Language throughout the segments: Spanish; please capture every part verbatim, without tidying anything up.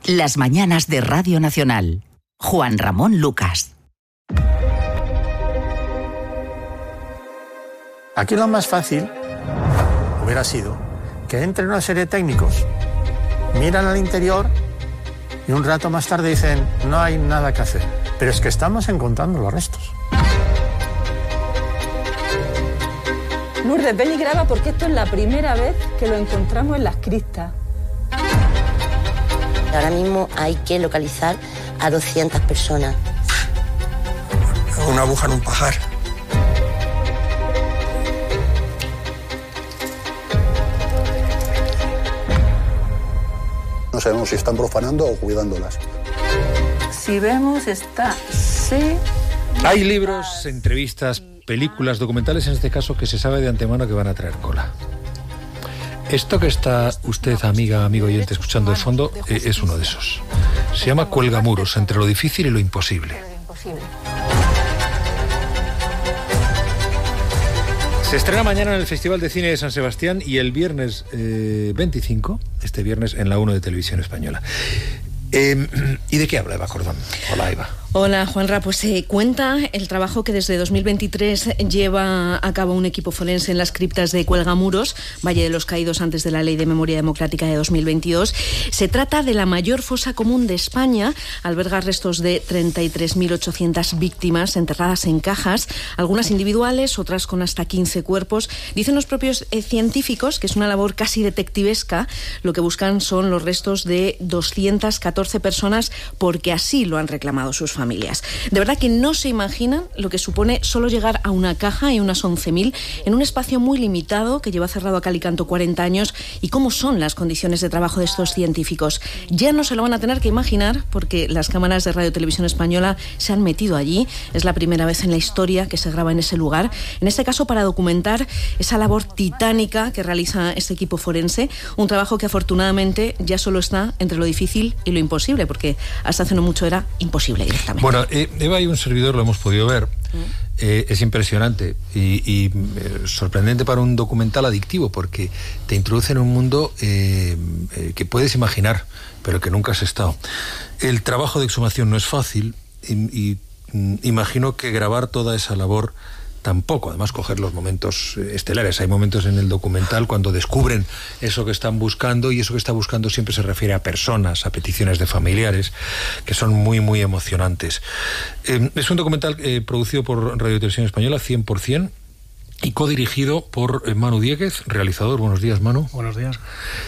Las mañanas de Radio Nacional. Juan Ramón Lucas. Aquí lo más fácil hubiera sido que entre una serie de técnicos, miran al interior y un rato más tarde dicen, no hay nada que hacer. Pero es que estamos encontrando los restos. Lourdes, ven y graba porque esto es la primera vez que lo encontramos en las cristas. Ahora mismo hay que localizar a doscientas personas. Una aguja en un pajar. No sabemos si están profanando o cuidándolas. Si vemos, está C. Hay libros, entrevistas, películas, documentales en este caso que se sabe de antemano que van a traer cola. Esto que está usted, amiga, amigo oyente, escuchando de fondo, eh, es uno de esos. Se llama Cuelgamuros, entre lo difícil y lo imposible. Se estrena mañana en el Festival de Cine de San Sebastián y el viernes eh, veinticinco, este viernes, en la uno de Televisión Española. Eh, ¿Y de qué habla Eva Cordón? Hola, Eva. Hola, Juanra. Pues se eh, cuenta el trabajo que desde dos mil veintitrés lleva a cabo un equipo forense en las criptas de Cuelgamuros, Valle de los Caídos, antes de la Ley de Memoria Democrática de dos mil veintidós. Se trata de la mayor fosa común de España. Alberga restos de treinta y tres mil ochocientas víctimas enterradas en cajas, algunas individuales, otras con hasta quince cuerpos. Dicen los propios eh, científicos que es una labor casi detectivesca. Lo que buscan son los restos de doscientas catorce personas porque así lo han reclamado sus familias. De verdad que no se imaginan lo que supone solo llegar a una caja y unas once mil en un espacio muy limitado que lleva cerrado a cal y canto cuarenta años, y cómo son las condiciones de trabajo de estos científicos. Ya no se lo van a tener que imaginar porque las cámaras de Radio Televisión Española se han metido allí. Es la primera vez en la historia que se graba en ese lugar, en este caso para documentar esa labor titánica que realiza este equipo forense, un trabajo que afortunadamente ya solo está entre lo difícil y lo imposible, porque hasta hace no mucho era imposible directamente. Bueno, eh, Eva y un servidor lo hemos podido ver. Mm. Eh, es impresionante y, y eh, sorprendente para un documental adictivo, porque te introduce en un mundo eh, eh, que puedes imaginar, pero que nunca has estado. El trabajo de exhumación no es fácil y, y mm, imagino que grabar toda esa labor tampoco, además coger los momentos estelares. Hay momentos en el documental cuando descubren eso que están buscando, y eso que está buscando siempre se refiere a personas, a peticiones de familiares, que son muy, muy emocionantes. Eh, es un documental eh, producido por Radio Televisión Española, cien por ciento, y codirigido por eh, Manu Dieguez, realizador. Buenos días, Manu. Buenos días.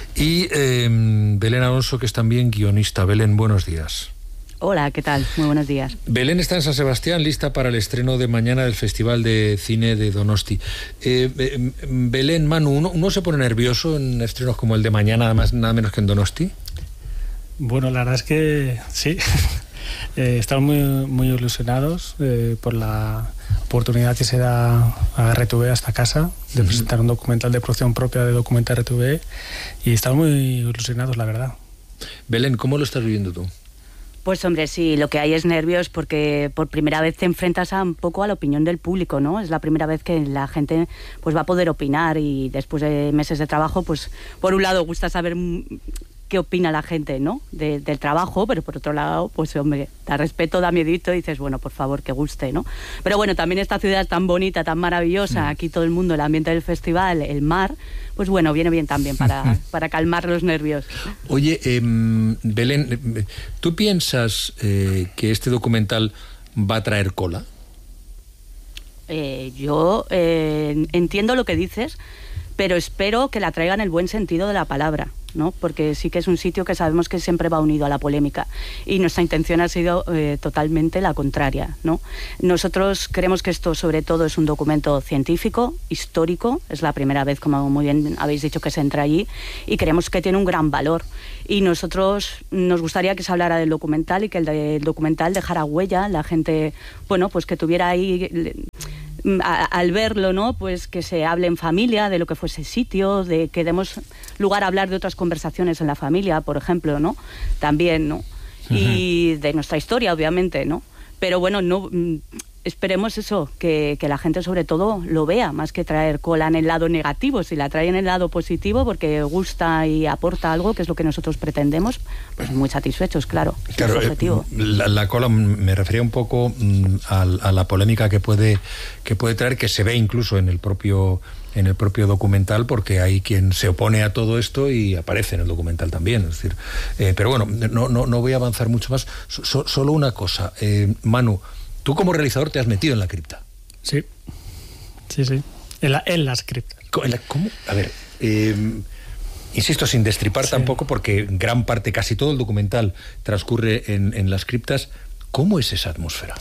Y eh, Belén Alonso, que es también guionista. Belén, buenos días. Hola, ¿qué tal? Muy buenos días. Belén está en San Sebastián, lista para el estreno de mañana del Festival de Cine de Donosti. Eh, eh, Belén, Manu, ¿uno, ¿uno se pone nervioso en estrenos como el de mañana, además nada menos que en Donosti? Bueno, la verdad es que sí. eh, estamos muy, muy ilusionados eh, por la oportunidad que se da a R T V E, a esta casa, de uh-huh. presentar un documental de producción propia de Documenta R T V E, y estamos muy ilusionados, la verdad. Belén, ¿cómo lo estás viviendo tú? Pues hombre, sí, lo que hay es nervios porque por primera vez te enfrentas a un poco a la opinión del público, ¿no? Es la primera vez que la gente pues va a poder opinar, y después de meses de trabajo, pues por un lado gusta saber qué opina la gente, ¿no? De, del trabajo, pero por otro lado, pues hombre, da respeto, da miedito, y dices, bueno, por favor, que guste, ¿no? Pero bueno, también esta ciudad tan bonita, tan maravillosa, aquí todo el mundo, el ambiente del festival, el mar, pues bueno, viene bien también para, para calmar los nervios. Oye, eh, Belén, ¿tú piensas eh, que este documental va a traer cola? Eh, yo eh, entiendo lo que dices, pero espero que la traigan en el buen sentido de la palabra, ¿no? Porque sí que es un sitio que sabemos que siempre va unido a la polémica, y nuestra intención ha sido eh, totalmente la contraria, ¿no? Nosotros creemos que esto sobre todo es un documento científico, histórico, es la primera vez, como muy bien habéis dicho, que se entra allí, y creemos que tiene un gran valor, y nosotros nos gustaría que se hablara del documental y que el, de, el documental dejara huella, la gente, bueno, pues que tuviera ahí... A, al verlo, ¿no? Pues que se hable en familia de lo que fue ese sitio, de que demos lugar a hablar de otras conversaciones en la familia, por ejemplo, ¿no? También, ¿no? Uh-huh. Y de nuestra historia, obviamente, ¿no? Pero bueno, no, esperemos eso, que, que la gente sobre todo lo vea, más que traer cola en el lado negativo. Si la trae en el lado positivo porque gusta y aporta algo, que es lo que nosotros pretendemos, pues muy satisfechos, claro. Claro, es objetivo. Eh, la, la cola me refería un poco mm, a, a la polémica que puede, que puede traer, que se ve incluso en el propio en el propio documental, porque hay quien se opone a todo esto y aparece en el documental también. Es decir, eh, pero bueno, no, no, no voy a avanzar mucho más. So, solo una cosa, eh, Manu, tú como realizador te has metido en la cripta. Sí, sí, sí, en, la, en las criptas. ¿Cómo? A ver, eh, insisto, sin destripar sí. tampoco, porque gran parte, casi todo el documental transcurre en, en las criptas. ¿Cómo es esa atmósfera?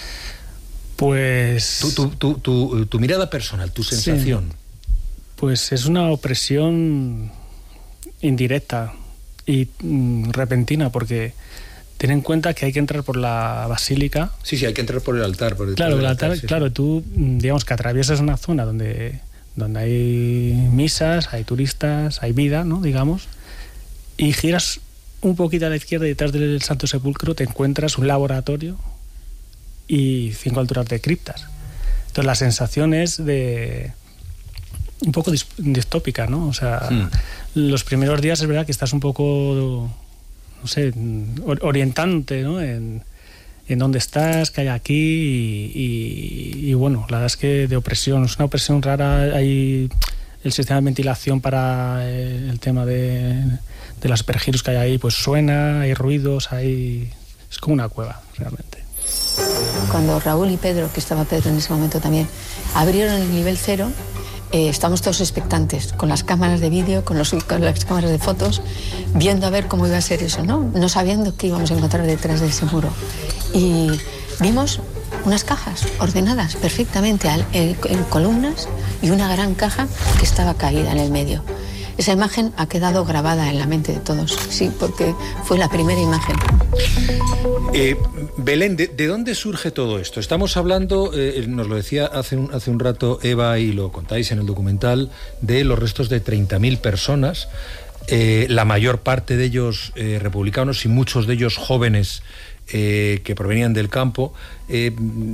Pues... Tu, tu, tu, tu, tu mirada personal, tu sensación. Sí. Pues es una opresión indirecta y mm, repentina, porque ten en cuenta que hay que entrar por la basílica. Sí, sí, hay que entrar por el altar. Por claro, el altar, altar sí, claro, sí. Tú, digamos que atraviesas una zona donde, donde hay misas, hay turistas, hay vida, ¿no? Digamos, y giras un poquito a la izquierda y detrás del Santo Sepulcro te encuentras un laboratorio y cinco alturas de criptas. Entonces la sensación es de... un poco distópica, ¿no? O sea, mm. los primeros días es verdad que estás un poco, no sé, orientante, ¿no? En, en dónde estás, qué hay aquí y, y, y bueno, la verdad es que de opresión, es una opresión rara. Hay el sistema de ventilación para el tema de, de las pergiros que hay ahí, pues suena, hay ruidos, hay... es como una cueva, realmente. Cuando Raúl y Pedro, que estaba Pedro en ese momento también, abrieron el nivel cero, Eh, estamos todos expectantes, con las cámaras de vídeo, con, los, con las cámaras de fotos, viendo a ver cómo iba a ser eso, ¿no? No sabiendo qué íbamos a encontrar detrás de ese muro. Y vimos unas cajas ordenadas perfectamente en, en columnas y una gran caja que estaba caída en el medio. Esa imagen ha quedado grabada en la mente de todos, sí, porque fue la primera imagen. Eh, Belén, ¿de, ¿de dónde surge todo esto? Estamos hablando, eh, nos lo decía hace un, hace un rato Eva, y lo contáis en el documental, de los restos de treinta mil personas, eh, la mayor parte de ellos eh, republicanos y muchos de ellos jóvenes eh, que provenían del campo, eh,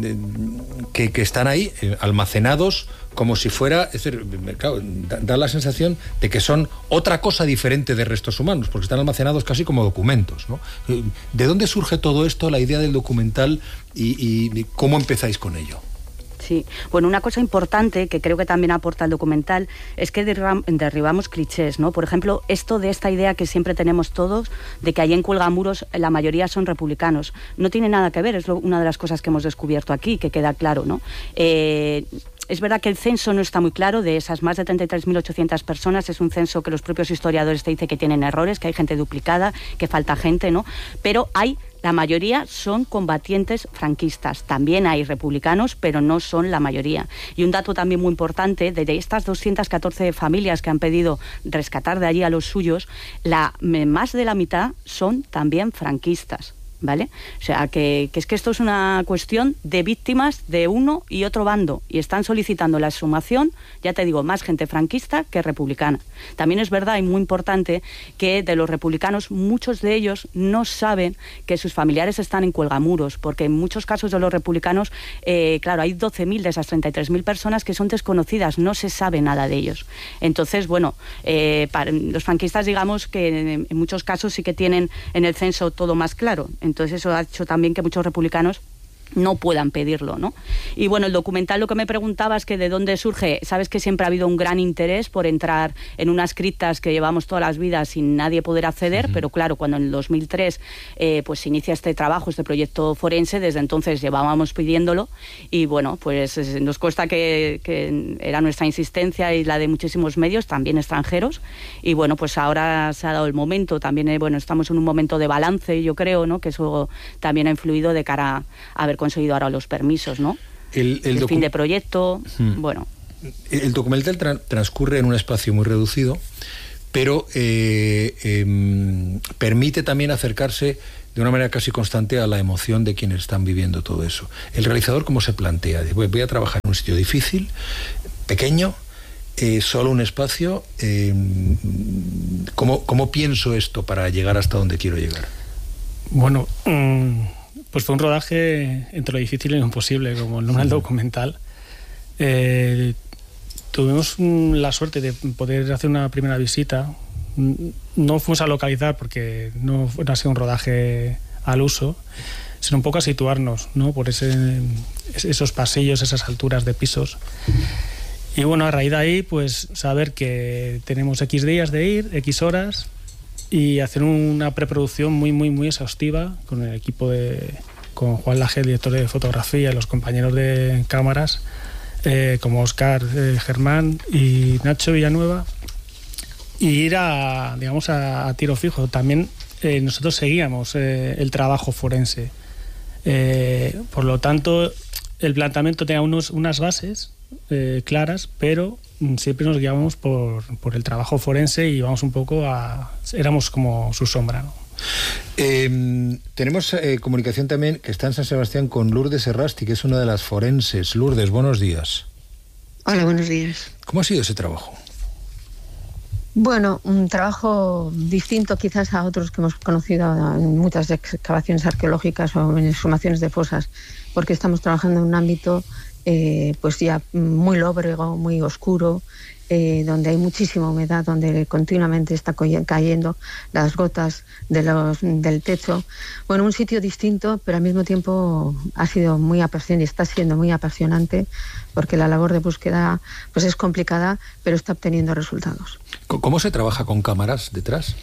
que, que están ahí eh, almacenados como si fuera, es decir, claro, da, da la sensación de que son otra cosa diferente de restos humanos, porque están almacenados casi como documentos, ¿no? ¿De dónde surge todo esto, la idea del documental, y, y cómo empezáis con ello? Sí, bueno, una cosa importante que creo que también aporta el documental es que derribamos clichés, ¿no? Por ejemplo, esto de esta idea que siempre tenemos todos de que allí en Cuelgamuros la mayoría son republicanos. No tiene nada que ver, es una de las cosas que hemos descubierto aquí, que queda claro, ¿no? Eh... Es verdad que el censo no está muy claro, de esas más de treinta y tres mil ochocientas personas, es un censo que los propios historiadores te dicen que tienen errores, que hay gente duplicada, que falta gente, ¿no? Pero hay, la mayoría son combatientes franquistas, también hay republicanos, pero no son la mayoría. Y un dato también muy importante, de estas doscientas catorce familias que han pedido rescatar de allí a los suyos, la, más de la mitad son también franquistas. ¿Vale? O sea, que, que es que esto es una cuestión de víctimas de uno y otro bando, y están solicitando la exhumación, ya te digo, más gente franquista que republicana. También es verdad y muy importante que de los republicanos, muchos de ellos no saben que sus familiares están en Cuelgamuros, porque en muchos casos de los republicanos, eh, claro, hay doce mil de esas treinta y tres mil personas que son desconocidas, no se sabe nada de ellos. Entonces, bueno, eh, para los franquistas, digamos que en, en muchos casos sí que tienen en el censo todo más claro. Entonces eso ha hecho también que muchos republicanos no puedan pedirlo, ¿no? Y bueno, el documental, lo que me preguntabas, que de dónde surge, sabes que siempre ha habido un gran interés por entrar en unas criptas que llevamos todas las vidas sin nadie poder acceder, uh-huh. Pero claro, cuando en el dos mil tres eh, pues se inicia este trabajo, este proyecto forense, desde entonces llevábamos pidiéndolo, y bueno, pues nos consta que, que era nuestra insistencia y la de muchísimos medios, también extranjeros, y bueno, pues ahora se ha dado el momento, también eh, bueno, estamos en un momento de balance, yo creo, ¿no? Que eso también ha influido de cara a ver conseguido ahora los permisos, ¿no? El, el, el fin de proyecto, hmm. bueno. El documental tra transcurre en un espacio muy reducido, pero eh, eh, permite también acercarse de una manera casi constante a la emoción de quienes están viviendo todo eso. El realizador, ¿cómo se plantea? Voy a trabajar en un sitio difícil, pequeño, eh, solo un espacio. Eh, ¿cómo, ¿Cómo pienso esto para llegar hasta donde quiero llegar? Bueno, mmm... pues fue un rodaje entre lo difícil y lo imposible, como en un documental. Eh, tuvimos la suerte de poder hacer una primera visita. No fuimos a localizar porque no, no ha sido un rodaje al uso, sino un poco a situarnos, ¿no? Por ese, esos pasillos, esas alturas de pisos. Y bueno, a raíz de ahí, pues saber que tenemos X días de ir, X horas, y hacer una preproducción muy, muy, muy exhaustiva con el equipo de... con Juan Laje, el director de fotografía, y los compañeros de cámaras, eh, como Oscar eh, Germán y Nacho Villanueva, y ir a, digamos, a, a tiro fijo. También eh, nosotros seguíamos eh, el trabajo forense. Eh, por lo tanto, el planteamiento tenía unos, unas bases eh, claras, pero siempre nos guiábamos por, por el trabajo forense y íbamos un poco a... éramos como su sombra, ¿no? Eh, tenemos eh, comunicación también que está en San Sebastián con Lourdes Errasti, que es una de las forenses. Lourdes, buenos días. Hola, buenos días. ¿Cómo ha sido ese trabajo? Bueno, un trabajo distinto quizás a otros que hemos conocido en muchas excavaciones arqueológicas o en exhumaciones de fosas, porque estamos trabajando en un ámbito eh, pues ya muy lóbrego, muy oscuro, eh, donde hay muchísima humedad, donde continuamente está cayendo las gotas de los, del techo. Bueno, un sitio distinto, pero al mismo tiempo ha sido muy apasionante, está siendo muy apasionante, porque la labor de búsqueda pues es complicada, pero está obteniendo resultados. ¿Cómo se trabaja con cámaras detrás?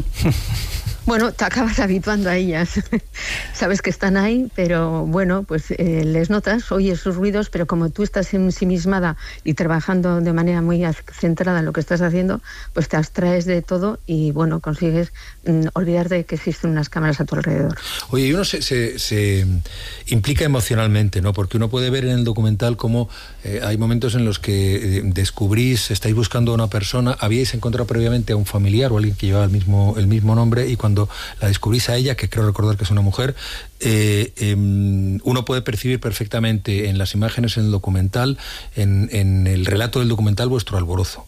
Bueno, te acabas habituando a ellas. Sabes que están ahí, pero bueno, pues eh, les notas, oyes sus ruidos, pero como tú estás ensimismada y trabajando de manera muy centrada en lo que estás haciendo, pues te abstraes de todo y bueno, consigues mm, olvidarte de que existen unas cámaras a tu alrededor. Oye, y uno se, se, se implica emocionalmente, ¿no? Porque uno puede ver en el documental cómo eh, hay momentos en los que eh, descubrís, estáis buscando a una persona, habíais encontrado previamente a un familiar o alguien que llevaba el mismo, el mismo nombre, y cuando la descubrís a ella, que creo recordar que es una mujer, eh, eh, uno puede percibir perfectamente en las imágenes, en el documental, en, en el relato del documental, vuestro alborozo.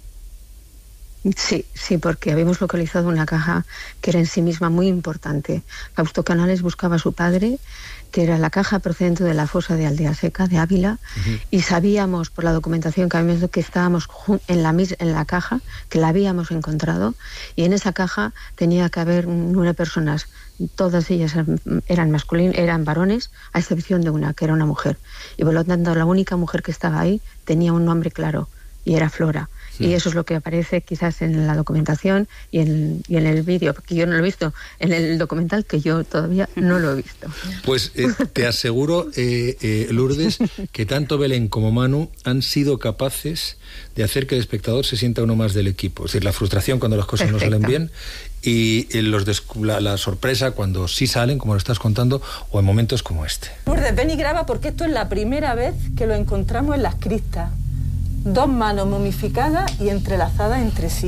Sí, sí, porque habíamos localizado una caja que era en sí misma muy importante. Fausto Canales buscaba a su padre, que era la caja procedente de la fosa de Aldea Seca, de Ávila, uh-huh. y sabíamos por la documentación que habíamos que estábamos en la, en la caja, que la habíamos encontrado, y en esa caja tenía que haber nueve personas. Todas ellas eran masculinas, eran varones, a excepción de una, que era una mujer. Y por lo tanto, la única mujer que estaba ahí tenía un nombre claro, y era Flora. Sí. Y eso es lo que aparece quizás en la documentación y en, y en el vídeo, porque yo no lo he visto en el documental, que yo todavía no lo he visto. Pues eh, te aseguro, eh, eh, Lourdes, que tanto Belén como Manu han sido capaces de hacer que el espectador se sienta uno más del equipo. Es decir, la frustración cuando las cosas Perfecto. no salen bien y eh, los la, la sorpresa cuando sí salen, como lo estás contando, o en momentos como este. Lourdes, ven y graba, porque esto es la primera vez que lo encontramos en las criptas. Dos manos momificadas y entrelazadas entre sí.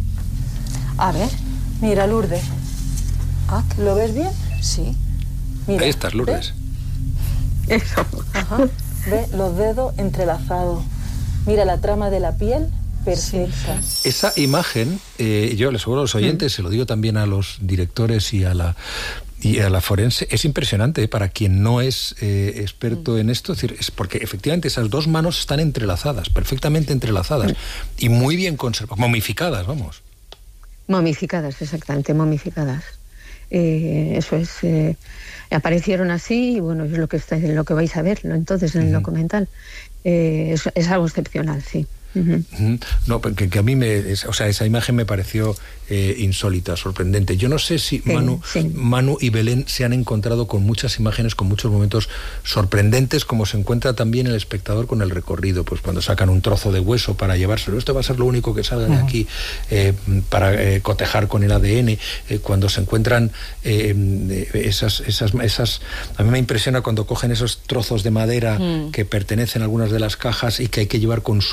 A ver. Mira, Lourdes. Ah, ¿lo ves bien? Sí. Mira, ahí estás, Lourdes. ¿Ves? Eso. Ajá. ¿Ves? Los dedos entrelazados. Mira la trama de la piel. Perfecta. Sí. Esa imagen, eh, yo les aseguro a los oyentes, mm. se lo digo también a los directores y a la y a la forense, es impresionante ¿eh? Para quien no es eh, experto mm. en esto, es decir, es porque efectivamente esas dos manos están entrelazadas, perfectamente entrelazadas, mm. y muy bien conservadas, momificadas, vamos. Momificadas, exactamente, momificadas. Eh, eso es, eh, aparecieron así y bueno, es lo que, está, lo que vais a ver, ¿no? Entonces en mm. el documental. Eh, es, es algo excepcional, sí. Uh-huh. No, que, que a mí me, es, o sea, esa imagen me pareció eh, insólita, sorprendente. Yo no sé si sí, Manu, sí. Manu y Belén se han encontrado con muchas imágenes, con muchos momentos sorprendentes, como se encuentra también el espectador con el recorrido, pues cuando sacan un trozo de hueso para llevárselo, esto va a ser lo único que salga de aquí, eh, para eh, cotejar con el A D N, eh, cuando se encuentran eh, esas, esas, esas, a mí me impresiona cuando cogen esos trozos de madera mm. que pertenecen a algunas de las cajas y que hay que llevar con sumo cuidado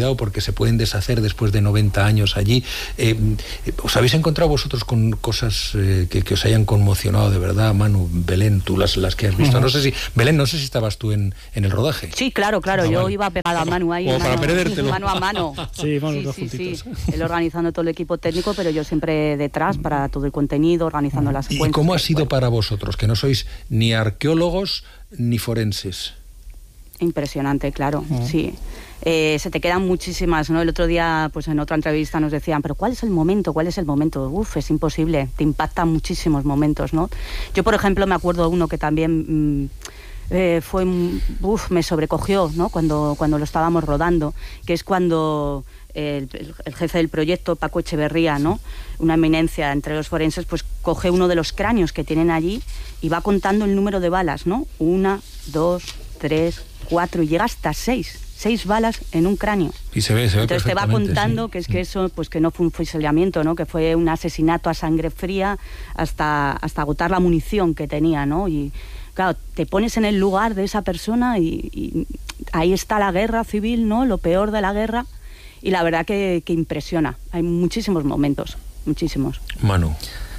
cuidado porque se pueden deshacer después de noventa años allí. Eh, ¿Os habéis encontrado vosotros con cosas eh, que, que os hayan conmocionado de verdad, Manu, Belén, tú las, las que has visto? No sé si, Belén, no sé si estabas tú en, en el rodaje. Sí, claro, claro, ah, yo vale. iba pegada a Manu ahí, o mano, para perdértelo. mano a mano. Sí, vamos sí, los sí, juntitos. Sí. Él organizando todo el equipo técnico, pero yo siempre detrás para todo el contenido, organizando las secuencias. ¿Y cómo ha sido bueno. para vosotros, que no sois ni arqueólogos ni forenses? Impresionante, claro, uh-huh. sí. Eh, se te quedan muchísimas, ¿no? El otro día, pues en otra entrevista nos decían, pero ¿cuál es el momento? ¿Cuál es el momento? Uf, es imposible, te impactan muchísimos momentos, ¿no? Yo, por ejemplo, me acuerdo de uno que también... Mmm, Eh, fue uf, me sobrecogió, ¿no? cuando, cuando lo estábamos rodando, que es cuando el, el, el jefe del proyecto, Paco Echeverría, ¿no? Una eminencia entre los forenses, pues coge uno de los cráneos que tienen allí y va contando el número de balas, ¿no? Una, dos, tres, cuatro, y llega hasta seis. Seis balas en un cráneo. Y se ve, se ve Entonces te va contando sí. que es que eso, pues que no fue un fusilamiento, ¿no? Que fue un asesinato a sangre fría hasta, hasta agotar la munición que tenía, ¿no? Y claro, te pones en el lugar de esa persona y, y ahí está la guerra civil, ¿no? Lo peor de la guerra, y la verdad que, que impresiona. Hay muchísimos momentos, muchísimos. Manu.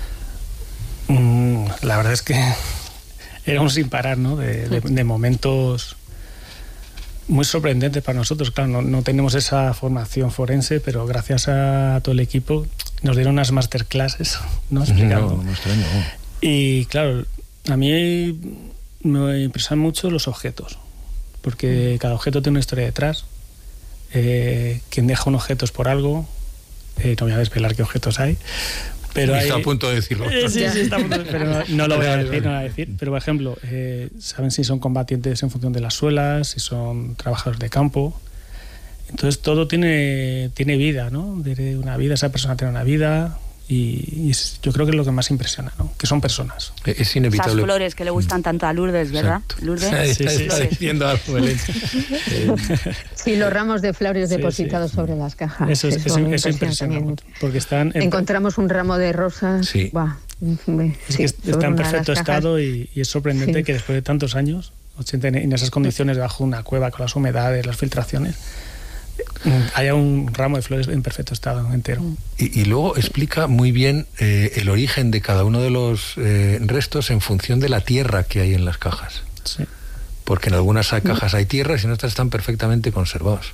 Mm, la verdad es que era un sin parar, ¿no? De, de, de momentos muy sorprendentes para nosotros. Claro, no, no tenemos esa formación forense, pero gracias a todo el equipo nos dieron unas masterclasses, ¿no? Explicando. No, no extraño. Y claro, a mí me impresionan mucho los objetos, porque cada objeto tiene una historia detrás. Eh, quien deja un objeto es por algo. Eh, no voy a desvelar qué objetos hay, pero está hay... a punto de decirlo. Eh, sí, sí, está a punto de... pero no, no lo voy a decir, no lo voy a decir. Pero por ejemplo, eh, saben si son combatientes en función de las suelas, si son trabajadores de campo. Entonces todo tiene tiene vida, ¿no? De una vida, esa persona tiene una vida. Y, y es, yo creo que es lo que más impresiona, ¿no? Que son personas. Es inevitable. Esas flores que le gustan tanto a Lourdes, ¿verdad? Exacto. Lourdes. Sí, sí, está diciendo algo, Belén. Sí, los ramos de flores sí, depositados sí. sobre las cajas. Eso es, eso, eso impresiona también. Porque están en... Encontramos un ramo de rosas. Sí. Buah, es sí, que está en perfecto estado y, y es sorprendente sí. que después de tantos años, ochenta, en esas condiciones, bajo una cueva con las humedades, las filtraciones, haya un ramo de flores en perfecto estado, entero. Y, y luego explica muy bien eh, el origen de cada uno de los eh, restos en función de la tierra que hay en las cajas. Sí. Porque en algunas cajas hay tierra y en otras están perfectamente conservados.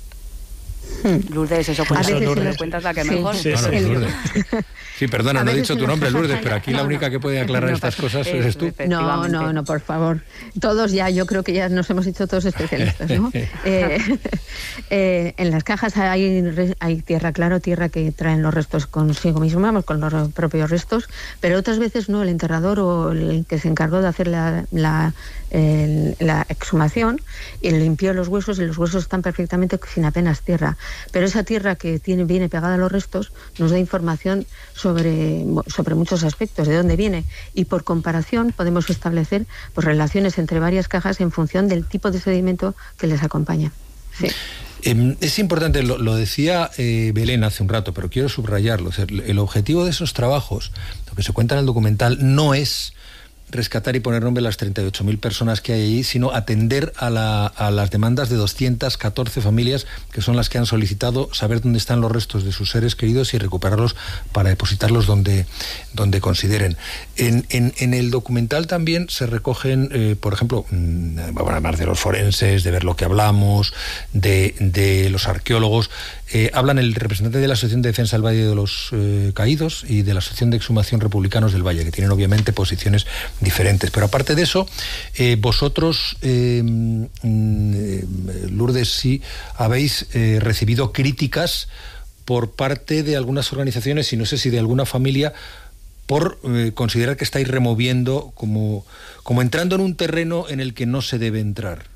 Lourdes, eso cuenta, Lourdes. Lourdes. Cuentas la que mejor. Sí, No, no, sí. Lourdes. Sí, perdona, A no he veces dicho tu en nombre, las Lourdes, cajas- pero aquí la no, única no. que puede aclarar No, estas cosas eso, eres tú. No, no, no, por favor. Todos ya, yo creo que ya nos hemos hecho todos especialistas, ¿no? eh, eh, en las cajas hay, hay tierra, claro, tierra que traen los restos consigo mismo, vamos, con los propios restos, pero otras veces no, el enterrador o el que se encargó de hacer la, la, el, la exhumación y limpió los huesos, y los huesos están perfectamente sin apenas tierra. Pero esa tierra que tiene, viene pegada a los restos nos da información sobre, sobre muchos aspectos, de dónde viene, y por comparación podemos establecer pues, relaciones entre varias cajas en función del tipo de sedimento que les acompaña. Sí. Eh, es importante, lo, lo decía eh, Belén hace un rato, pero quiero subrayarlo. O sea, el, el objetivo de esos trabajos, lo que se cuenta en el documental, no es rescatar y poner nombre a las treinta y ocho mil personas que hay allí, sino atender a, la, a las demandas de doscientas catorce familias, que son las que han solicitado saber dónde están los restos de sus seres queridos y recuperarlos para depositarlos donde, donde consideren. En, en, en el documental también se recogen, eh, por ejemplo, vamos a hablar de los forenses, de ver lo que hablamos, de, de los arqueólogos. Eh, hablan el representante de la Asociación de Defensa del Valle de los eh, Caídos y de la Asociación de Exhumación Republicanos del Valle, que tienen obviamente posiciones diferentes. Pero aparte de eso, eh, vosotros, eh, eh, Lourdes, sí habéis eh, recibido críticas por parte de algunas organizaciones, y no sé si de alguna familia, por eh, considerar que estáis removiendo, como, como entrando en un terreno en el que no se debe entrar.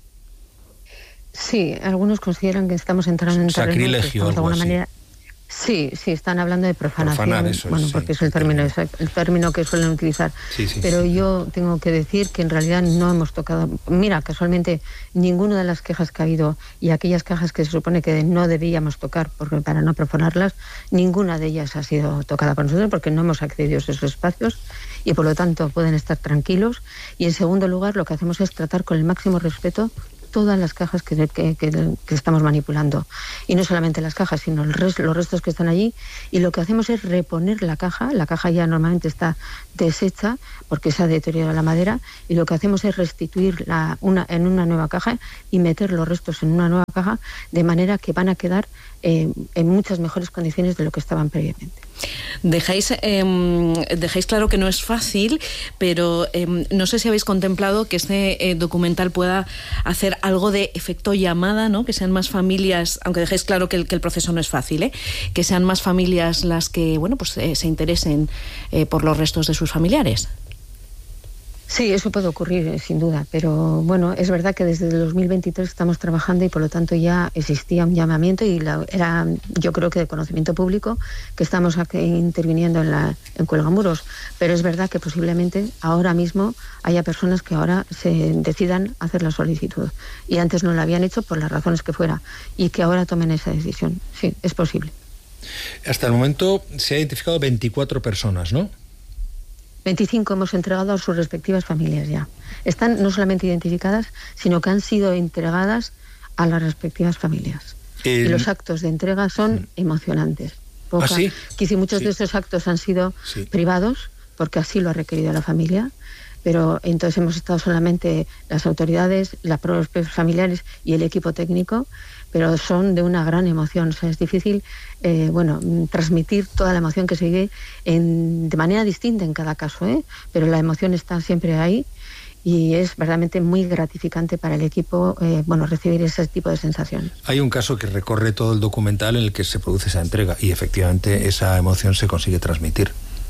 Sí, algunos consideran que estamos entrando en Sacrilegio, terreno, que estamos de alguna algo así. manera. Sí, sí, están hablando de profanación, Profanar, eso es, bueno, sí, porque es el término, es el término que suelen utilizar. Sí, sí, Pero sí. yo tengo que decir que en realidad no hemos tocado. Mira, casualmente ninguna de las quejas que ha habido y aquellas cajas que se supone que no debíamos tocar porque para no profanarlas, ninguna de ellas ha sido tocada por nosotros porque no hemos accedido a esos espacios y por lo tanto pueden estar tranquilos. Y en segundo lugar, lo que hacemos es tratar con el máximo respeto todas las cajas que, que, que, que estamos manipulando. Y no solamente las cajas, sino el res, los restos que están allí. Y lo que hacemos es reponer la caja. La caja ya normalmente está deshecha porque se ha deteriorado la madera. Y lo que hacemos es restituir la, una, en una nueva caja y meter los restos en una nueva caja, de manera que van a quedar eh, en muchas mejores condiciones de lo que estaban previamente. Dejáis, eh, dejáis claro que no es fácil, pero eh, no sé si habéis contemplado que este eh, documental pueda hacer algo de efecto llamada, ¿no? Que sean más familias, aunque dejáis claro que el, que el proceso no es fácil, ¿eh? Que sean más familias las que, bueno, pues eh, se interesen eh, por los restos de sus familiares. Sí, eso puede ocurrir, sin duda, pero bueno, es verdad que desde el dos mil veintitrés estamos trabajando y por lo tanto ya existía un llamamiento y la, era, yo creo que de conocimiento público, que estamos aquí interviniendo en, la, en Cuelgamuros, pero es verdad que posiblemente ahora mismo haya personas que ahora se decidan hacer la solicitud y antes no la habían hecho por las razones que fuera y que ahora tomen esa decisión. Sí, es posible. Hasta el momento se ha identificado veinticuatro personas, ¿no? veinticinco hemos entregado a sus respectivas familias ya. Están no solamente identificadas, sino que han sido entregadas a las respectivas familias. El... Y los actos de entrega son mm. emocionantes. Poca, ¿Ah, sí? Quizá muchos sí. de estos actos han sido sí. privados, porque así lo ha requerido la familia, pero entonces hemos estado solamente las autoridades, las propios familiares y el equipo técnico, pero son de una gran emoción. O sea, es difícil eh, bueno, transmitir toda la emoción que se vive en, de manera distinta en cada caso, ¿eh? Pero la emoción está siempre ahí y es verdaderamente muy gratificante para el equipo eh, bueno, recibir ese tipo de sensaciones. Hay un caso que recorre todo el documental en el que se produce esa entrega y efectivamente esa emoción se consigue transmitir.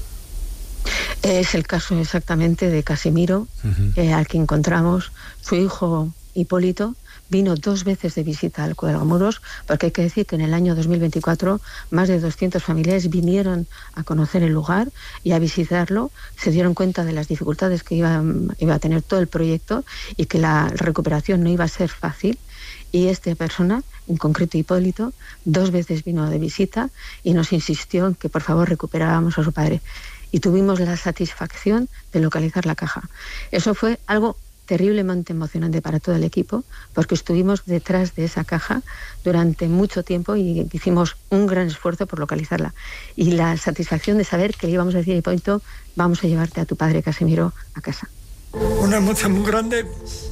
Es el caso exactamente de Casimiro, uh-huh. eh, al que encontramos. Su hijo Hipólito vino dos veces de visita al Cuelgamuros, porque hay que decir que en el año dos mil veinticuatro más de doscientos familiares vinieron a conocer el lugar y a visitarlo, se dieron cuenta de las dificultades que iba, iba a tener todo el proyecto y que la recuperación no iba a ser fácil. Y esta persona, en concreto Hipólito, dos veces vino de visita y nos insistió en que por favor recuperáramos a su padre. Y tuvimos la satisfacción de localizar la caja. Eso fue algo terriblemente emocionante para todo el equipo, porque estuvimos detrás de esa caja durante mucho tiempo y hicimos un gran esfuerzo por localizarla. Y la satisfacción de saber que le íbamos a decir a Hipólito, vamos a llevarte a tu padre Casimiro a casa. Una emoción muy grande,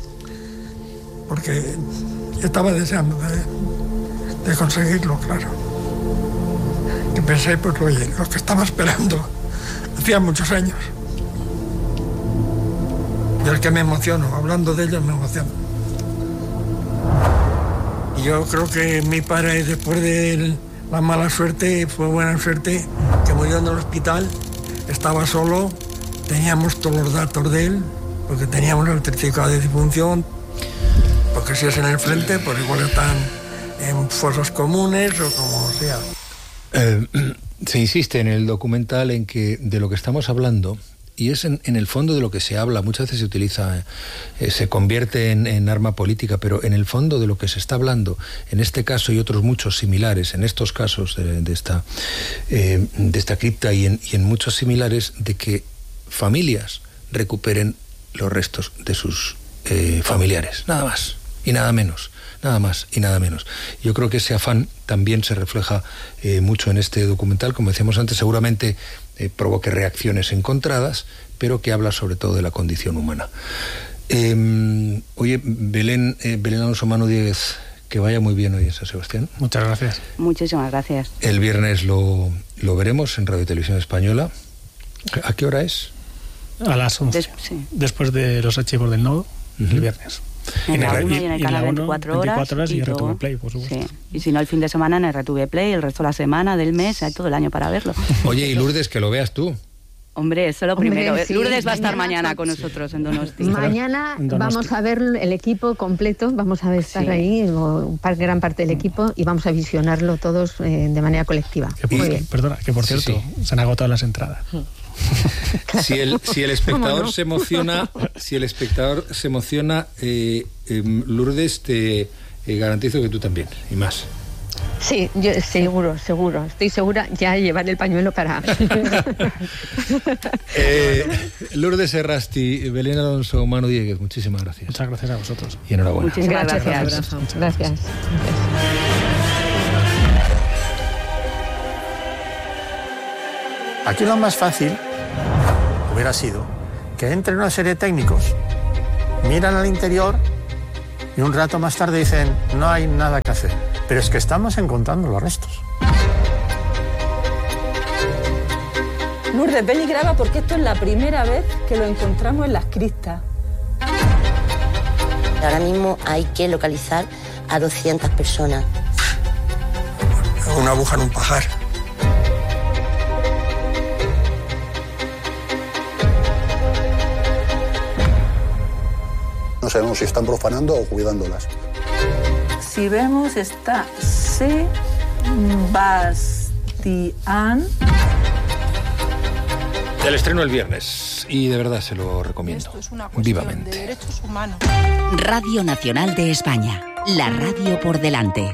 porque estaba deseando de, de conseguirlo, claro. Y pensé, pues oye, lo que estaba esperando hacía muchos años. Y el que me emociono, hablando de ello me emociono. Y yo creo que mi padre, después de la mala suerte, fue buena suerte, que murió en el hospital, estaba solo, teníamos todos los datos de él, porque teníamos el certificado de defunción, porque si es en el frente, pues igual están en fosas comunes o como sea. Eh, se insiste en el documental en que de lo que estamos hablando, y es en, en el fondo de lo que se habla, muchas veces se utiliza, eh, se convierte en, en arma política, pero en el fondo de lo que se está hablando, en este caso y otros muchos similares, en estos casos de, de, esta, eh, de esta cripta y en, y en muchos similares, de que familias recuperen los restos de sus eh, familiares, nada más y nada menos. Nada más y nada menos. Yo creo que ese afán también se refleja eh, mucho en este documental, como decíamos antes, seguramente eh, provoque reacciones encontradas, pero que habla sobre todo de la condición humana. Eh, oye, Belén, eh, Belén Alonso Manu Dieguez, que vaya muy bien hoy en San Sebastián. Muchas gracias. Muchísimas gracias. El viernes lo, lo veremos en Radio y Televisión Española. ¿A qué hora es? A las once. Des- sí. Después de los archivos del nodo, uh-huh. el viernes. En la uno y en el canal veinticuatro horas, horas y, y R T V Play, por supuesto. Sí. Y si no, el fin de semana en R T V Play, el resto de la semana, del mes, hay todo el año para verlo. Oye, y Lourdes, que lo veas tú. Hombre, eso lo primero. Hombre, sí. Lourdes va a estar mañana, mañana con nosotros en Donosti. Mañana vamos a ver el equipo completo, vamos a estar sí. ahí, gran parte del equipo, y vamos a visionarlo todos eh, de manera colectiva. Que por, que, perdona, que por cierto, sí, sí. se han agotado las entradas. Claro. Si el, si el espectador no? se emociona, si el espectador se emociona, eh, eh, Lourdes, te eh, garantizo que tú también, y más. Sí, yo seguro, seguro. Estoy segura ya llevar el pañuelo para... eh, Lourdes Serrasti, Belén Alonso, Manu Dieguez, muchísimas gracias. Muchas gracias a vosotros. Y enhorabuena. Muchísimas gracias. Gracias. Gracias. gracias. Aquí lo más fácil hubiera sido que entren una serie de técnicos, miran al interior y un rato más tarde dicen, no hay nada que hacer. Pero es que estamos encontrando los restos. Lourdes, ven y graba porque esto es la primera vez que lo encontramos en las cristas. Ahora mismo hay que localizar a doscientas personas. Una aguja en un pajar. No sabemos si están profanando o cuidándolas. Si vemos, está Sebastián. El estreno el viernes y de verdad se lo recomiendo. Esto es una cuestión vivamente. de derechos humanos. Radio Nacional de España. La radio por delante.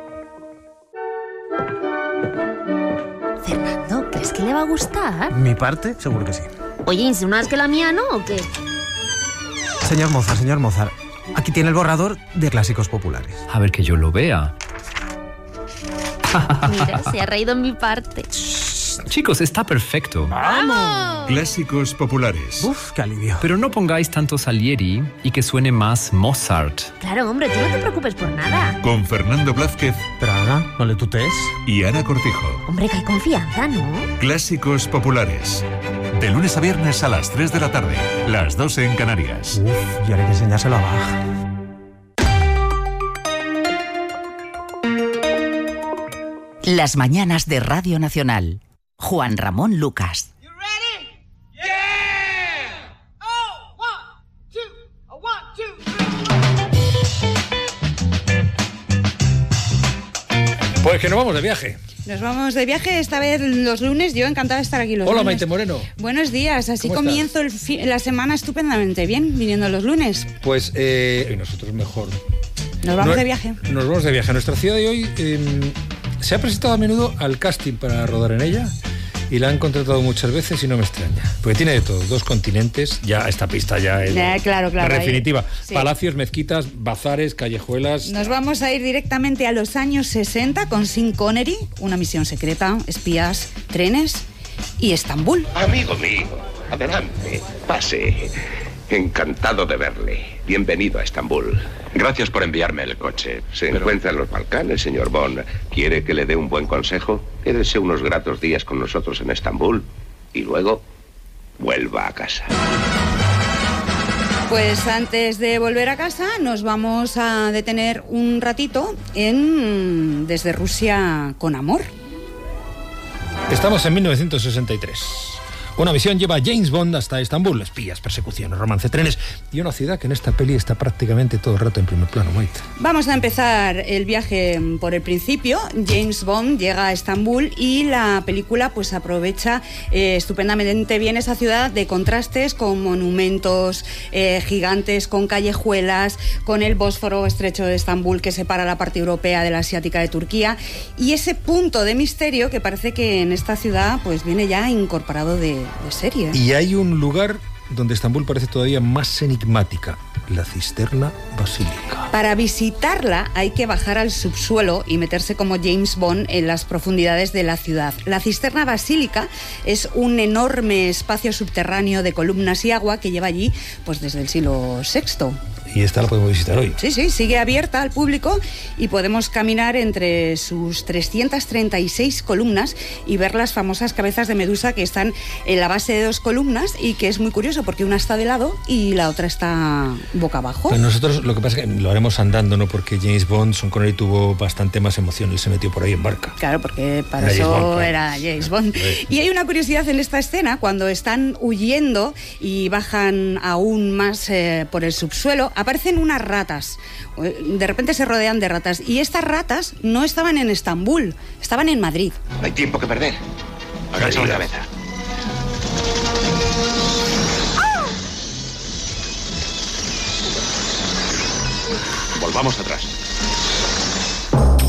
Fernando, ¿crees que le va a gustar? Mi parte, seguro que sí. Oye, ¿insinúas que la mía no o qué? Señor Mozart, señor Mozart, aquí tiene el borrador de clásicos populares. A ver que yo lo vea. Mira, se ha reído en mi parte. Chicos, está perfecto. ¡Vamos! Clásicos populares. Uf, qué alivio. Pero no pongáis tanto Salieri y que suene más Mozart. Claro, hombre, tú no te preocupes por nada. Con Fernando Blázquez. Pero Ana, no le tutees. Y Ana Cortijo. Hombre, que hay confianza, ¿no? Clásicos populares. De lunes a viernes a las tres de la tarde. Las dos en Canarias. Uf, y ahora hay que enseñárselo a Bach. Las mañanas de Radio Nacional. Juan Ramón Lucas. Pues que nos vamos de viaje. Nos vamos de viaje esta vez los lunes. Yo encantada de estar aquí los Hola, lunes. Maite Moreno. Buenos días. Así comienzo el fi- la semana estupendamente bien, viniendo los lunes. Pues eh, y nosotros mejor. Nos vamos No- de viaje. Nos vamos de viaje. Nuestra ciudad de hoy eh, se ha presentado a menudo al casting para rodar en ella y la han contratado muchas veces y no me extraña. Porque tiene de todo, dos continentes, ya esta pista ya es Eh, claro, claro, ahí- definitiva. sí. Palacios, mezquitas, bazares, callejuelas. Nos vamos a ir directamente a los años sesenta con Sean Connery, Una misión secreta, espías, trenes y Estambul. Amigo mío, adelante, pase. Encantado de verle. Bienvenido a Estambul. Gracias por enviarme el coche. Se encuentra en los Balcanes, señor Bond. ¿Quiere que le dé un buen consejo? Quédese unos gratos días con nosotros en Estambul y luego vuelva a casa. Pues antes de volver a casa nos vamos a detener un ratito en Desde Rusia con amor. Estamos en mil novecientos sesenta y tres. Una misión lleva a James Bond hasta Estambul. Espías, persecuciones, romance, trenes y una ciudad que en esta peli está prácticamente todo el rato en primer plano, Maite. Vamos a empezar el viaje por el principio. James Bond llega a Estambul y la película pues aprovecha eh, estupendamente bien esa ciudad de contrastes con monumentos eh, gigantes, con callejuelas, con el Bósforo estrecho de Estambul que separa la parte europea de la asiática de Turquía y ese punto de misterio que parece que en esta ciudad pues viene ya incorporado de, de serie. Y hay un lugar donde Estambul parece todavía más enigmática, la Cisterna Basílica. Para visitarla hay que bajar al subsuelo y meterse como James Bond en las profundidades de la ciudad. La Cisterna Basílica es un enorme espacio subterráneo de columnas y agua que lleva allí pues desde el siglo sexto. Y esta la podemos visitar hoy. Sí, sí, sigue abierta al público y podemos caminar entre sus trescientas treinta y seis columnas y ver las famosas cabezas de medusa que están en la base de dos columnas y que es muy curioso porque una está de lado y la otra está boca abajo. Pero nosotros lo que pasa es que lo haremos andando, ¿no? Porque James Bond, Sean Connery tuvo bastante más emoción, él se metió por ahí en barca. Claro, porque para Era eso James Bond, claro. era James Bond. Sí. Y hay una curiosidad en esta escena, cuando están huyendo y bajan aún más eh, por el subsuelo, aparecen unas ratas. De repente se rodean de ratas. Y estas ratas no estaban en Estambul, estaban en Madrid. No hay tiempo que perder. Agacha la cabeza. Volvamos atrás.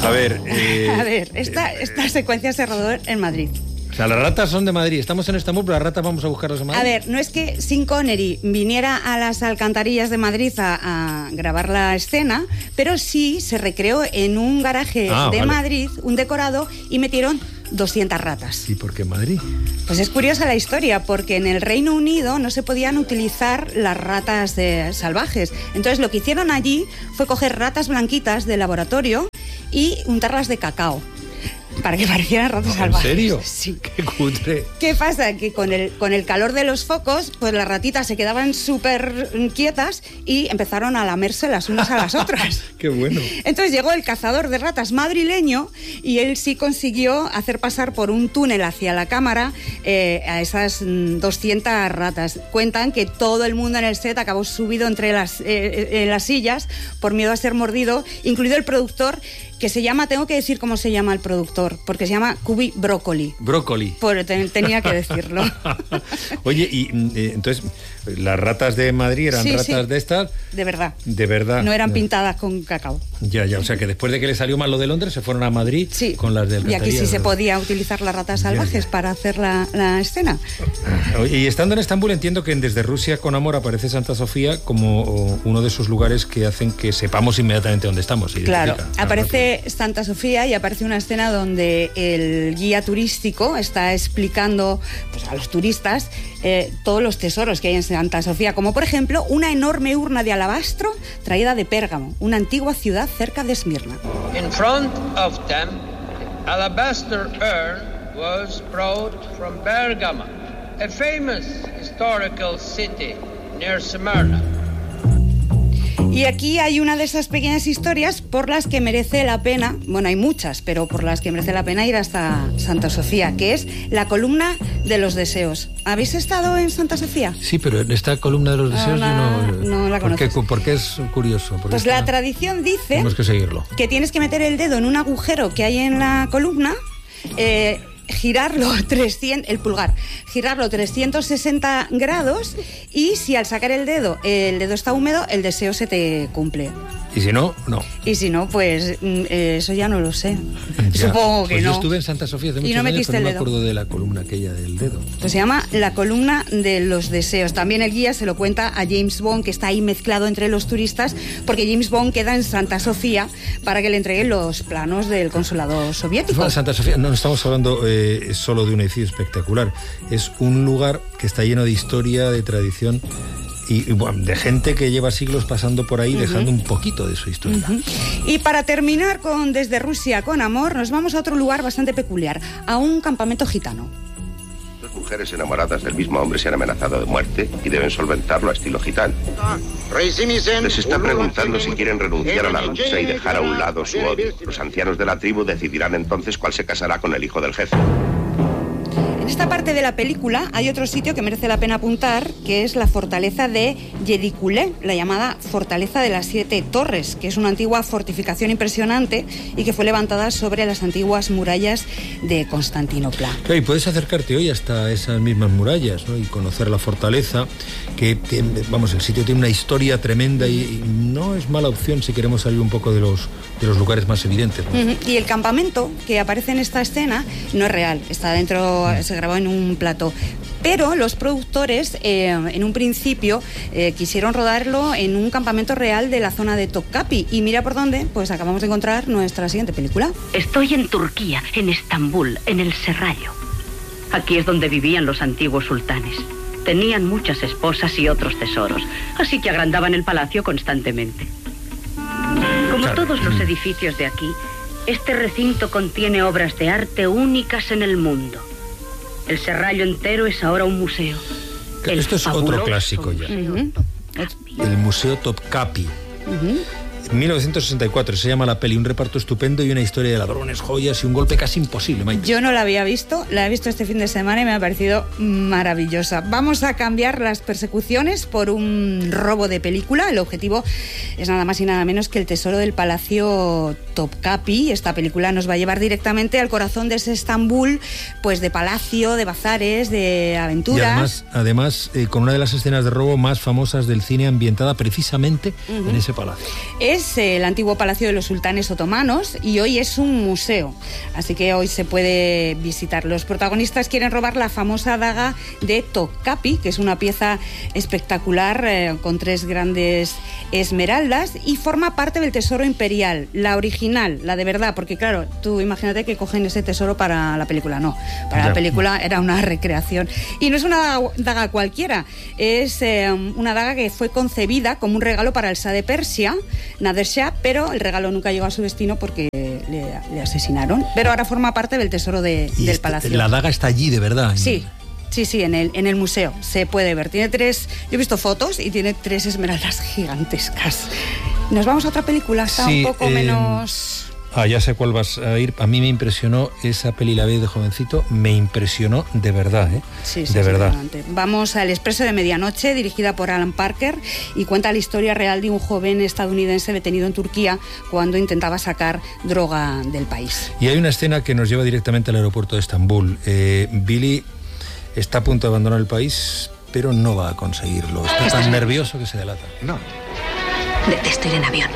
A ver... Eh, a ver, esta, esta secuencia se rodó en Madrid. O sea, las ratas son de Madrid. Estamos en Estambul, pero las ratas vamos a buscarlas en Madrid. A ver, no es que Sean Connery viniera a las alcantarillas de Madrid a, a grabar la escena, pero sí se recreó en un garaje ah, de vale. Madrid, un decorado, y metieron doscientas ratas. ¿Y por qué Madrid? Pues es curiosa la historia, porque en el Reino Unido no se podían utilizar las ratas de, salvajes. Entonces lo que hicieron allí fue coger ratas blanquitas de laboratorio y untarlas de cacao, para que parecieran ratas ¿En salvajes. serio? Sí. Qué cutre. ¿Qué pasa? Que con el, con el calor de los focos, pues las ratitas se quedaban súper quietas y empezaron a lamerse las unas a las otras. Qué bueno. Entonces llegó el cazador de ratas madrileño y él sí consiguió hacer pasar por un túnel hacia la cámara eh, a esas doscientas ratas. Cuentan que todo el mundo en el set acabó subido entre las, eh, en las sillas por miedo a ser mordido, incluido el productor, que se llama, tengo que decir cómo se llama el productor, porque se llama Cubi Broccoli. Brócoli. Por, ten, tenía que decirlo. Oye, y eh, entonces, las ratas de Madrid eran Sí, ratas sí. de estas, De verdad. de verdad. No eran Ya. pintadas con cacao. Ya, ya, o sea que después de que le salió mal lo de Londres, se fueron a Madrid Sí. con las del Y aquí sí se ¿verdad? podía utilizar las ratas salvajes para hacer la, la escena. Oye, y estando en Estambul, entiendo que en Desde Rusia con Amor aparece Santa Sofía como uno de esos lugares que hacen que sepamos inmediatamente dónde estamos. Claro, Identifica. aparece Santa Sofía y aparece una escena donde el guía turístico está explicando, pues, a los turistas eh, todos los tesoros que hay en Santa Sofía, como por ejemplo una enorme urna de alabastro traída de Pérgamo, una antigua ciudad cerca de Esmirna. In front of them, alabaster urn was brought from Bergamo, a famous historical city near Smyrna. Y aquí hay una de esas pequeñas historias por las que merece la pena, bueno, hay muchas, pero por las que merece la pena ir hasta Santa Sofía, que es la columna de los deseos. ¿Habéis estado en Santa Sofía? Sí, pero en esta columna de los deseos no, yo no... no la ¿Por qué, conoces. ¿Por qué es curioso? Porque Pues está- la tradición dice Tenemos que seguirlo. que tienes que meter el dedo en un agujero que hay en la columna, eh, girarlo trescientos, el pulgar, girarlo trescientos sesenta grados, y si al sacar el dedo el dedo está húmedo, el deseo se te cumple. Y si no, no. Y si no, pues mm, eh, eso ya no lo sé. Ya. Supongo que Pues no. Yo estuve en Santa Sofía hace Y muchos no años, metiste pero no el me dedo. acuerdo de la columna aquella del dedo. Pues se llama la columna de los deseos. También el guía se lo cuenta a James Bond, que está ahí mezclado entre los turistas, porque James Bond queda en Santa Sofía para que le entreguen los planos del consulado soviético. Bueno, Santa Sofía, no estamos hablando eh, solo de un edificio espectacular. Es un lugar que está lleno de historia, de tradición y, y, bueno, de gente que lleva siglos pasando por ahí, Ujú. dejando un poquito de su historia. Ujú. Y para terminar con Desde Rusia con Amor, nos vamos a otro lugar bastante peculiar, a un campamento gitano. Las mujeres enamoradas del mismo hombre se han amenazado de muerte y deben solventarlo a estilo gitano. Les está preguntando si quieren renunciar a la lucha y dejar a un lado su odio. Los ancianos de la tribu decidirán entonces cuál se casará con el hijo del jefe. En esta parte de la película hay otro sitio que merece la pena apuntar, que es la fortaleza de Yedikulé, la llamada Fortaleza de las Siete Torres, que es una antigua fortificación impresionante y que fue levantada sobre las antiguas murallas de Constantinopla. Claro, y puedes acercarte hoy hasta esas mismas murallas, ¿no? Y conocer la fortaleza, que, tiene- vamos, el sitio tiene una historia tremenda y, y no es mala opción si queremos salir un poco de los, de los lugares más evidentes, ¿no? Ujú. Y el campamento que aparece en esta escena no es real, está dentro, se grabó en un plató. Pero los productores, eh, en un principio, eh, quisieron rodarlo en un campamento real de la zona de Topkapi. Y mira por dónde, pues acabamos de encontrar nuestra siguiente película. Estoy en Turquía, en Estambul, en el Serrallo. Aquí es donde vivían los antiguos sultanes. Tenían muchas esposas y otros tesoros, así que agrandaban el palacio constantemente. Como todos los edificios de aquí, este recinto contiene obras de arte únicas en el mundo. El Serrallo entero es ahora un museo. El Esto es otro fabuloso clásico ya. museo El Museo Topkapi. mil novecientos sesenta y cuatro se llama la peli, un reparto estupendo y una historia de ladrones, joyas y un golpe casi imposible, Maite. Yo no la había visto, la he visto este fin de semana y me ha parecido maravillosa. Vamos a cambiar las persecuciones por un robo de película. El objetivo es nada más y nada menos que el tesoro del Palacio Topkapi. Esta película nos va a llevar directamente al corazón de ese Estambul, pues de palacio, de bazares, de Y aventuras. además, además eh, con una de las escenas de robo más famosas del cine ambientada precisamente Ujú. en ese palacio. Es Es el antiguo palacio de los sultanes otomanos y hoy es un museo, así que hoy se puede visitar. Los protagonistas quieren robar la famosa daga de Topkapi, que es una pieza espectacular eh, con tres grandes esmeraldas y forma parte del tesoro imperial, la original, la de verdad, porque claro, tú imagínate que cogen ese tesoro para la película, no, para ya. La película era una recreación. Y no es una daga cualquiera, es eh, una daga que fue concebida como un regalo para el Shah de Persia, Nader Shah, pero el regalo nunca llegó a su destino porque le, le asesinaron. Pero ahora forma parte del tesoro de, del este, palacio. La daga está allí, de verdad. Sí. Sí, sí, en el, en el museo se puede ver. Tiene tres, yo he visto fotos y tiene tres esmeraldas gigantescas. Nos vamos a otra película, está sí, un poco eh, menos... Ah, ya sé cuál vas a ir. A mí me impresionó esa peli, la vi de jovencito, me impresionó de verdad, ¿eh? Sí, sí, de sí, verdad. Adelante. Vamos al Expreso de Medianoche, dirigida por Alan Parker, y cuenta la historia real de un joven estadounidense detenido en Turquía cuando intentaba sacar droga del país. Y hay una escena que nos lleva directamente al aeropuerto de Estambul. Eh, Billy está a punto de abandonar el país, pero no va a conseguirlo. Está tan nervioso que se delata. No. Detesto ir en avión.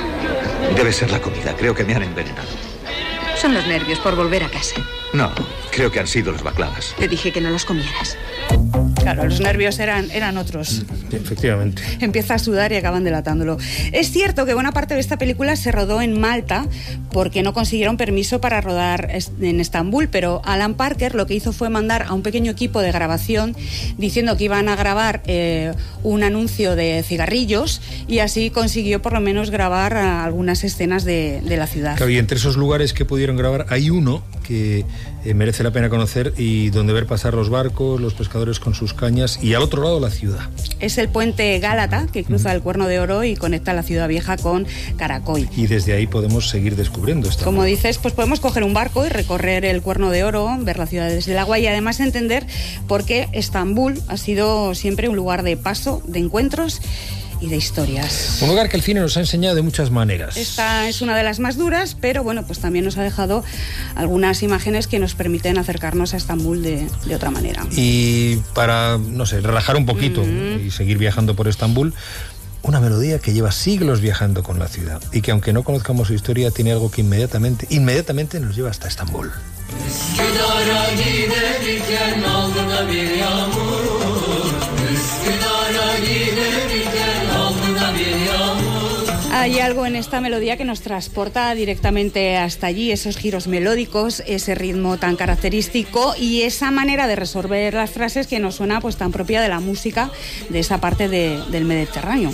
Debe ser la comida. Creo que me han envenenado. Son los nervios por volver a casa. No, creo que han sido los baklavas. Te dije que no los comieras. Claro, los nervios eran, eran otros. Efectivamente. Empieza a sudar y acaban delatándolo. Es cierto que buena parte de esta película se rodó en Malta porque no consiguieron permiso para rodar en Estambul, pero Alan Parker lo que hizo fue mandar a un pequeño equipo de grabación diciendo que iban a grabar eh, un anuncio de cigarrillos y así consiguió por lo menos grabar algunas escenas de, de la ciudad. Claro, y entre esos lugares que pudieron grabar hay uno que eh, merece la pena conocer y donde ver pasar los barcos, los pescadores con sus cañas y al otro lado la ciudad. Es el puente Gálata que cruza uh-huh. el Cuerno de Oro y conecta la ciudad vieja con Karakoy. Y desde ahí podemos seguir descubriendo esta. Como dices, pues podemos coger un barco y recorrer el Cuerno de Oro, ver la ciudad desde el agua y además entender por qué Estambul ha sido siempre un lugar de paso, de encuentros y de historias. Un lugar que el cine nos ha enseñado de muchas maneras. Esta es una de las más duras, pero bueno, pues también nos ha dejado algunas imágenes que nos permiten acercarnos a Estambul de, de otra manera. Y para, no sé, relajar un poquito mm-hmm. y seguir viajando por Estambul, una melodía que lleva siglos viajando con la ciudad y que aunque no conozcamos su historia tiene algo que inmediatamente, inmediatamente nos lleva hasta Estambul. Hay algo en esta melodía que nos transporta directamente hasta allí, esos giros melódicos, ese ritmo tan característico y esa manera de resolver las frases que nos suena pues tan propia de la música de esa parte de, del Mediterráneo.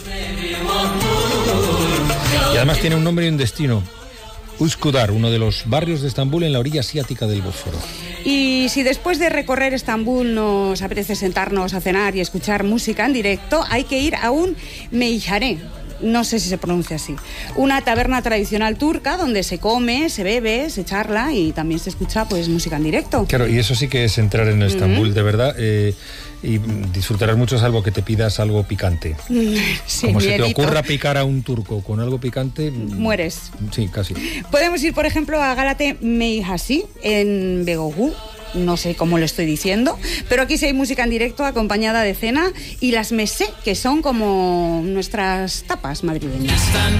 Y además tiene un nombre y un destino. Üsküdar, uno de los barrios de Estambul en la orilla asiática del Bósforo. Y si después de recorrer Estambul nos apetece sentarnos a cenar y escuchar música en directo, hay que ir a un meyhane. No sé si se pronuncia así. Una taberna tradicional turca donde se come, se bebe, se charla y también se escucha pues música en directo. Claro, y eso sí que es entrar en Estambul, uh-huh. de verdad. Eh, y disfrutarás mucho salvo que te pidas algo picante. Sí, como miedito. Se te ocurra picar a un turco con algo picante... mueres. Sí, casi. Podemos ir, por ejemplo, a Galate Meyhasi en Beyoğlu. No sé cómo lo estoy diciendo, pero aquí sí hay música en directo acompañada de cena y las mesé, que son como nuestras tapas madrileñas.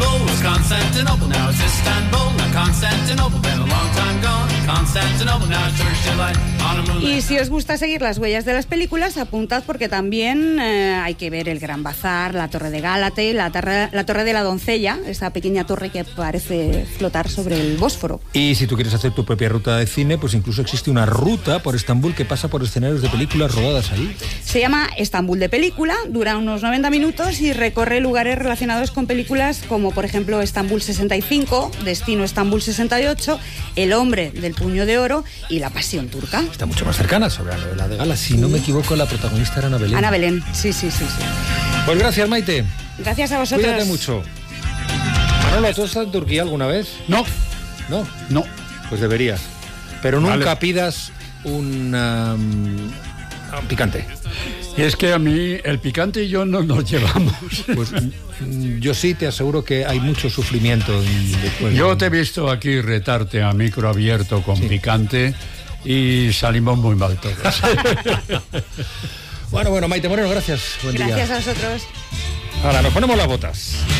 Y si os gusta seguir las huellas de las películas, apuntad porque también eh, hay que ver el Gran Bazar, la Torre de Gálate, la, torre, la Torre de la Doncella, esa pequeña torre que parece flotar sobre el Bósforo. Y si tú quieres hacer tu propia ruta de cine, pues incluso existe una ruta por Estambul que pasa por escenarios de películas rodadas ahí. Se llama Estambul de Película, dura unos noventa minutos y recorre lugares relacionados con películas como por ejemplo Estambul sesenta y cinco, Destino Estambul sesenta y ocho, El hombre del puño de oro y La pasión turca. Está mucho más cercana sobre la novela de Gala. Si sí. no me equivoco, la protagonista era Ana Belén. Ana Belén, sí, sí, sí, sí. Pues gracias, Maite. Gracias a vosotros. Cuídate mucho. Manolo, ¿tú has estado en Turquía alguna vez? No. ¿No? No. Pues deberías. Pero nunca vale. pidas un, um, un picante. Y es que a mí el picante y yo no nos llevamos. Pues yo sí te aseguro que hay mucho sufrimiento después. Yo te he visto aquí retarte a micro abierto con sí. picante y salimos muy mal todos. Bueno, bueno, Maite Moreno, gracias. Buen gracias día. a vosotros. Ahora nos ponemos las botas.